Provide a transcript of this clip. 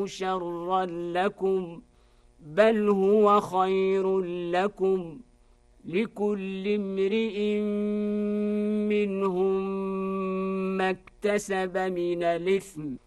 شرا لكم بل هو خير لكم لكل امرئ منهم ما اكتسب من الإثم